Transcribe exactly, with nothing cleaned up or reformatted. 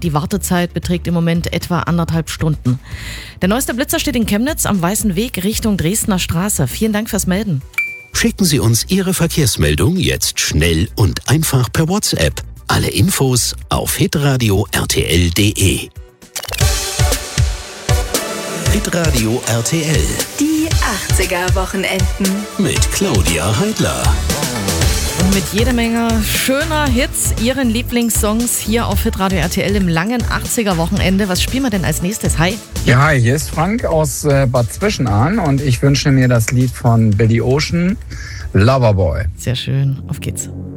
Die Wartezeit beträgt im Moment etwa anderthalb Stunden. Der neueste Blitzer steht in Chemnitz am Weißen Weg Richtung Dresdner Straße. Vielen Dank fürs Melden. Schicken Sie uns Ihre Verkehrsmeldung jetzt schnell und einfach per WhatsApp. Alle Infos auf hitradio r t l punkt d e. Hitradio R T L. Die achtziger-Wochenenden. Mit Claudia Heidler. Und mit jede Menge schöner Hits, Ihren Lieblingssongs hier auf Hitradio R T L im langen achtziger-Wochenende. Was spielen wir denn als nächstes? Hi. Ja, hi, hier ist Frank aus äh, Bad Zwischenahn und ich wünsche mir das Lied von Billy Ocean, Loverboy. Sehr schön, auf geht's.